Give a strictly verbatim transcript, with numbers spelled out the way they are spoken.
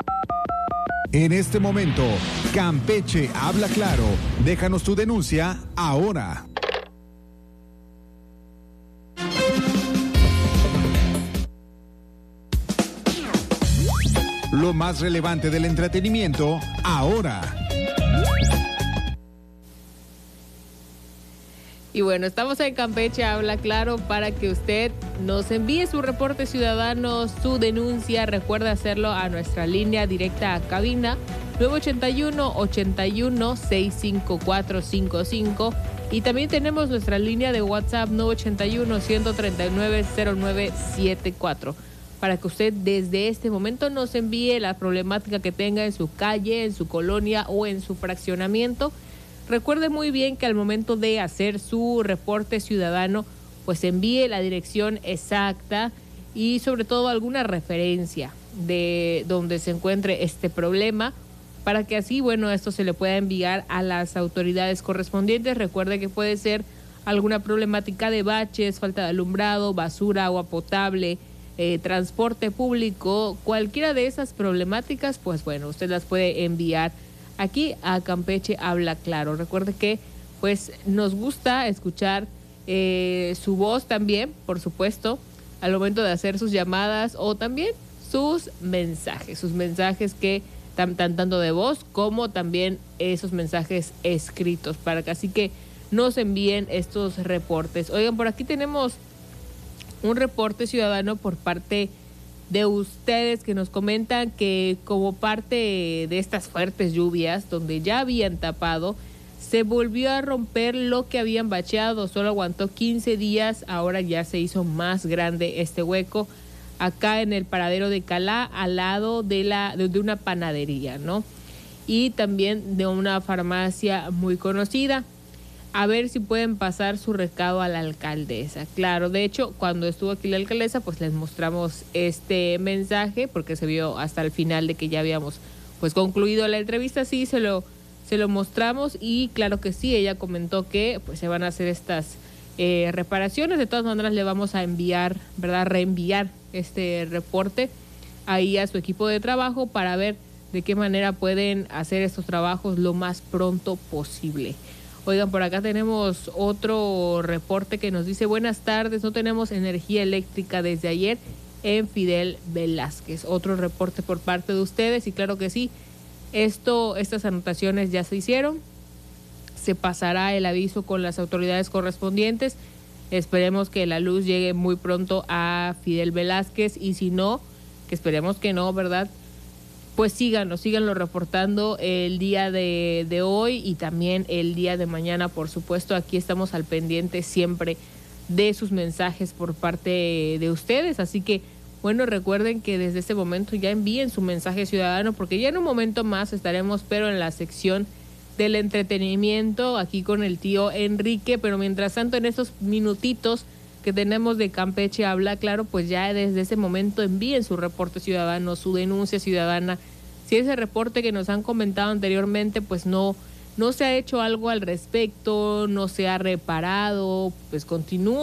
En este momento, Campeche habla claro. Déjanos tu denuncia ahora. Lo más relevante del entretenimiento ahora. Y bueno, estamos en Campeche Habla Claro para que usted nos envíe su reporte ciudadano, su denuncia. Recuerde hacerlo a nuestra línea directa a cabina nueve ochenta y uno, ochenta y uno, sesenta y cinco cuatro cincuenta y cinco. Y también tenemos nuestra línea de WhatsApp nueve ochenta y uno, ciento treinta y nueve, cero nueve setenta y cuatro. Para que usted desde este momento nos envíe la problemática que tenga en su calle, en su colonia o en su fraccionamiento. Recuerde muy bien que al momento de hacer su reporte ciudadano, pues envíe la dirección exacta y sobre todo alguna referencia de donde se encuentre este problema, para que así, bueno, esto se le pueda enviar a las autoridades correspondientes. Recuerde que puede ser alguna problemática de baches, falta de alumbrado, basura, agua potable, eh, transporte público, cualquiera de esas problemáticas, pues bueno, usted las puede enviar aquí a Campeche Habla Claro. Recuerde que pues nos gusta escuchar eh, su voz también, por supuesto, al momento de hacer sus llamadas o también sus mensajes, sus mensajes que tan, tan tanto de voz como también esos mensajes escritos, para que así que nos envíen estos reportes. Oigan, por aquí tenemos un reporte ciudadano por parte de ustedes que nos comentan que como parte de estas fuertes lluvias, donde ya habían tapado, se volvió a romper lo que habían bacheado. Solo aguantó quince días, ahora ya se hizo más grande este hueco acá en el paradero de Calá, al lado de la de, de una panadería, ¿no? Y también de una farmacia muy conocida. A ver si pueden pasar su recado a la alcaldesa. Claro, de hecho, cuando estuvo aquí la alcaldesa, pues les mostramos este mensaje, porque se vio hasta el final de que ya habíamos pues concluido la entrevista. Sí, se lo, se lo mostramos y claro que sí, ella comentó que pues se van a hacer estas eh, reparaciones. De todas maneras, le vamos a enviar, ¿verdad? Reenviar este reporte ahí a su equipo de trabajo para ver de qué manera pueden hacer estos trabajos lo más pronto posible. Oigan, por acá tenemos otro reporte que nos dice: buenas tardes, no tenemos energía eléctrica desde ayer en Fidel Velázquez. Otro reporte por parte de ustedes y claro que sí, esto, estas anotaciones ya se hicieron. Se pasará el aviso con las autoridades correspondientes. Esperemos que la luz llegue muy pronto a Fidel Velázquez y si no, que esperemos que no, ¿verdad? Pues síganlo, síganlo reportando el día de, de hoy y también el día de mañana, por supuesto. Aquí estamos al pendiente siempre de sus mensajes por parte de ustedes. Así que, bueno, recuerden que desde este momento ya envíen su mensaje ciudadano, porque ya en un momento más estaremos, pero en la sección del entretenimiento, aquí con el tío Enrique. Pero mientras tanto, en estos minutitos que tenemos de Campeche Habla Claro, pues ya desde ese momento envíen su reporte ciudadano, su denuncia ciudadana. Si ese reporte que nos han comentado anteriormente, pues no, no se ha hecho algo al respecto, no se ha reparado, pues continúa